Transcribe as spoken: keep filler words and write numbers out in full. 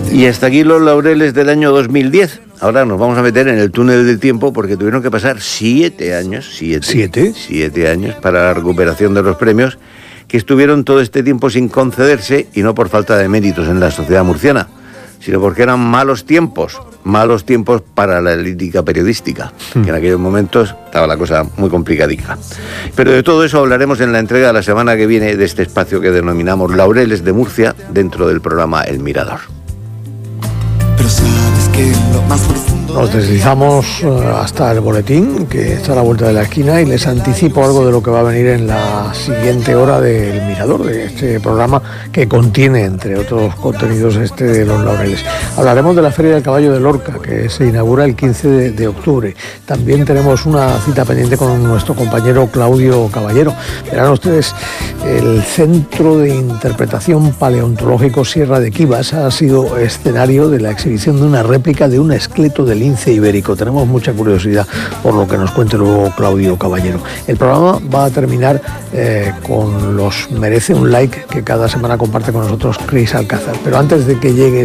Y hasta aquí los laureles del año dos mil diez. Ahora nos vamos a meter en el túnel del tiempo porque tuvieron que pasar siete años, siete, ¿Siete? siete años para la recuperación de los premios que estuvieron todo este tiempo sin concederse, y no por falta de méritos en la sociedad murciana, sino porque eran malos tiempos, malos tiempos para la lírica periodística, que en aquellos momentos estaba la cosa muy complicadica. Pero de todo eso hablaremos en la entrega de la semana que viene de este espacio que denominamos Laureles de Murcia, dentro del programa El Mirador. Pero sabes que lo más profundo... Nos deslizamos hasta el boletín, que está a la vuelta de la esquina, y les anticipo algo de lo que va a venir en la siguiente hora del Mirador, de este programa que contiene, entre otros contenidos, este de los laureles. Hablaremos de la Feria del Caballo de Lorca, que se inaugura el quince de octubre. También tenemos una cita pendiente con nuestro compañero Claudio Caballero. Verán ustedes, el Centro de Interpretación Paleontológico Sierra de Quivas ha sido escenario de la exhibición de una réplica de un esqueleto del lince ibérico. Tenemos mucha curiosidad por lo que nos cuente luego Claudio Caballero. El programa va a terminar eh, con los merece un like que cada semana comparte con nosotros Cris Alcázar. Pero antes de que llegue